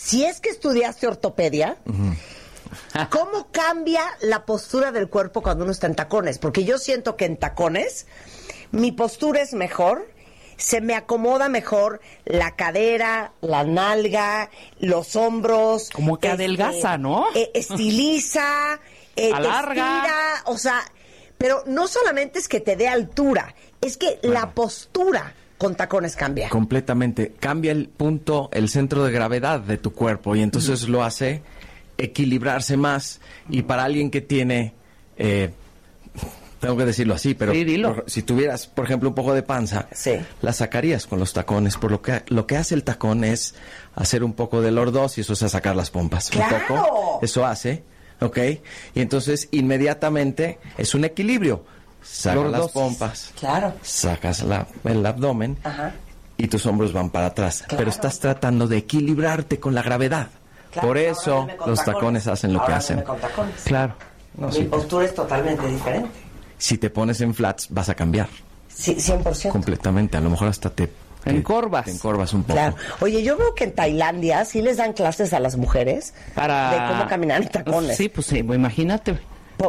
si es que estudiaste ortopedia, ¿cómo cambia la postura del cuerpo cuando uno está en tacones? Porque yo siento que en tacones mi postura es mejor, se me acomoda mejor la cadera, la nalga, los hombros. Como que adelgaza, ¿no? Estiliza, alarga. te estira, o sea, pero no solamente es que te dé altura, es que la postura con tacones cambia. Completamente. Cambia el punto, el centro de gravedad de tu cuerpo y entonces lo hace equilibrarse más. Y para alguien que tiene, tengo que decirlo así, pero sí, dilo. Si tuvieras, por ejemplo, un poco de panza, sí, la sacarías con los tacones. Por lo que hace el tacón es hacer un poco de lordosis, o sea, sacar las pompas. ¡Claro! Un poco. Eso hace, ¿ok? Y entonces inmediatamente es un equilibrio. Sacas las pompas, claro, sacas el abdomen, ajá, y tus hombros van para atrás. Claro. Pero estás tratando de equilibrarte con la gravedad. Claro. Por eso los tacones hacen lo que hacen. Claro. No, Mi sí. postura es totalmente diferente. Si te pones en flats, vas a cambiar. Sí, 100%. Completamente. A lo mejor hasta te encorvas. Te encorvas un poco. Claro. Oye, yo veo que en Tailandia sí les dan clases a las mujeres de cómo caminar en tacones. Sí, pues sí, imagínate.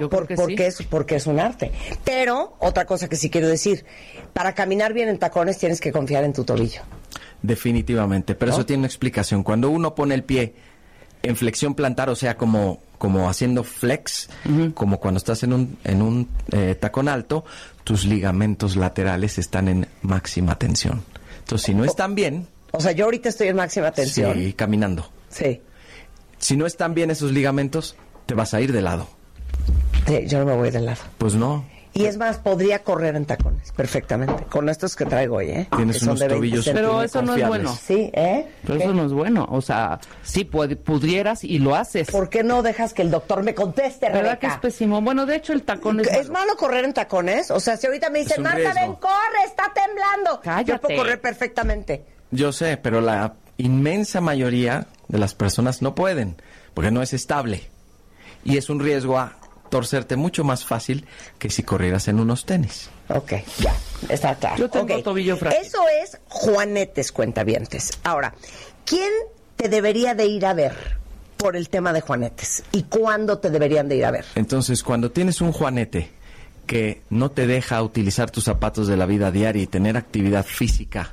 Porque es un arte. Pero, otra cosa que sí quiero decir, para caminar bien en tacones tienes que confiar en tu tobillo. Definitivamente, pero ¿no? Eso tiene una explicación. Cuando uno pone el pie en flexión plantar, o sea, como haciendo flex, como cuando estás en un tacón alto, tus ligamentos laterales están en máxima tensión. Entonces, si no están bien... O sea, yo ahorita estoy en máxima tensión. Sí, caminando. Sí. Si no están bien esos ligamentos, te vas a ir de lado. Sí, yo no me voy de lado. Pues no. Y es más, podría correr en tacones perfectamente. Con estos que traigo hoy, ¿eh? Tienes unos tobillos. Pero eso no es bueno. Sí, ¿eh? Pero eso no es bueno. O sea, sí pudieras y lo haces. ¿Por qué no dejas que el doctor me conteste, Rebeca? ¿Verdad que es pésimo? Bueno, de hecho, el tacón es ¿Es malo correr en tacones? O sea, si ahorita me dicen, Marta, ven, corre, está temblando. Cállate. Yo puedo correr perfectamente. Yo sé, pero la inmensa mayoría de las personas no pueden, porque no es estable. Y es un riesgo a torcerte mucho más fácil que si corrieras en unos tenis. Ok, ya, está claro. Yo tengo tobillo frágil. Eso es Juanetes, cuentavientes. Ahora, ¿quién te debería de ir a ver por el tema de Juanetes? ¿Y cuándo te deberían de ir a ver? Entonces, cuando tienes un juanete que no te deja utilizar tus zapatos de la vida diaria y tener actividad física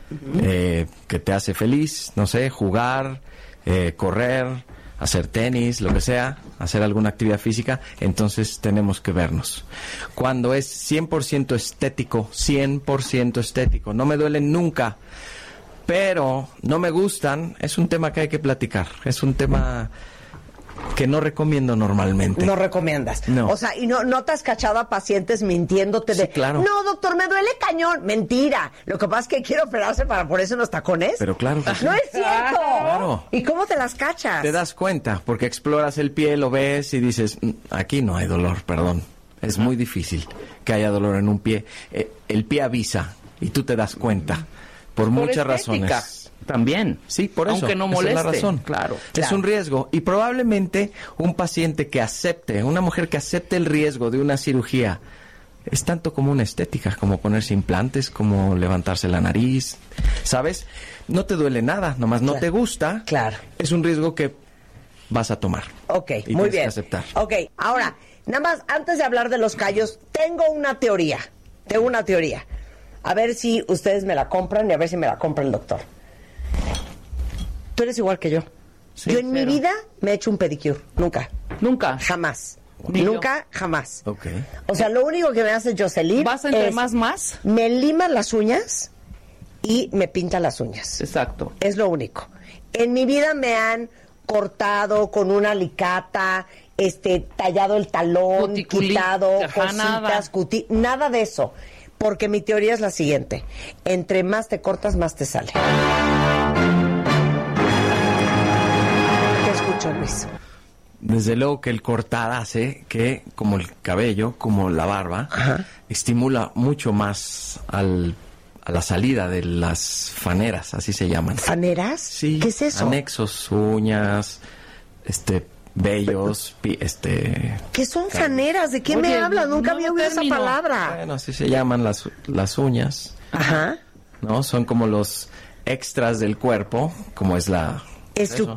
que te hace feliz, no sé, jugar, correr, hacer tenis, lo que sea, hacer alguna actividad física, entonces tenemos que vernos. Cuando es 100% estético, 100% estético, no me duelen nunca, pero no me gustan, es un tema que hay que platicar, es un tema que no recomiendo normalmente. No recomiendas. No. O sea, y no te has cachado a pacientes mintiéndote de, Sí, claro. No, doctor, me duele cañón. Mentira. Lo que pasa es que quiero operarse para ponerse unos tacones. Pero claro que sí. No es cierto. Claro. ¿Y cómo te las cachas? Te das cuenta, porque exploras el pie, lo ves y dices, aquí no hay dolor, perdón. Es muy difícil que haya dolor en un pie. El pie avisa y tú te das cuenta. Por muchas estética. razones. También. Sí, por eso. Aunque no esa moleste. es la razón. Claro. Es un riesgo. Y probablemente un paciente que acepte, una mujer que acepte el riesgo de una cirugía, es tanto como una estética, como ponerse implantes, como levantarse la nariz, ¿sabes? No te duele nada, nomás no te gusta. Claro. Es un riesgo que vas a tomar. Ok, Y muy tienes bien. que aceptar. Ok, ahora, nada más, antes de hablar de los callos, tengo una teoría. A ver si ustedes me la compran y a ver si me la compra el doctor. Tú eres igual que yo. Sí, Yo en mi vida me he hecho un pedicure. Nunca. Nunca. Jamás. Ni yo. Nunca, jamás. Ok. O sea, lo único que me hace Jocelyn ¿Vas entre es más? me lima las uñas y me pinta las uñas. Exacto. Es lo único. En mi vida me han cortado con una alicata, tallado el talón, Cuticuli. quitado Ajá, nada. cositas, nada de eso. Porque mi teoría es la siguiente: entre más te cortas, más te sale. ¿Qué escucho, Luis? Desde luego que el cortar hace que, como el cabello, como la barba, Ajá. estimula mucho más a la salida de las faneras, así se llaman. ¿Faneras? Sí. ¿Qué es eso? Anexos, uñas, vellos, ¿Qué son faneras? ¿De qué me Oye, hablas? Nunca nuevo había oído esa término. palabra. Bueno, así se llaman las uñas, Ajá. ¿no? Son como los extras del cuerpo, como es la... Estructura